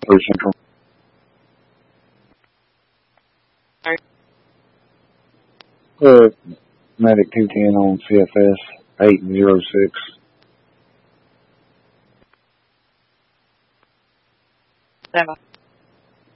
3 Central. Medic 210 on CFS 806. Stand by.